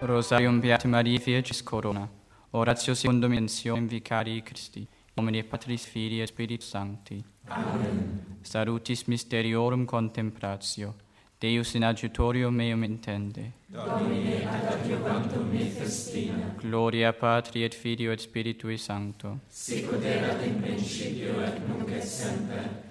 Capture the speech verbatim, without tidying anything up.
Rosarium Beata Maria Virgis Corona. Oratio secundum mentionem Vicarii Christi. Nomine Patris Filii et Spiritus Sancti. Amen. Salutis Mysteriorum Contemplatio. Deus in adjutorium meum intende. Domine ad adjuvantum me festina. Gloria Patri et Filio et Spiritui Sancto. Sic ut erat in principio et nunc et semper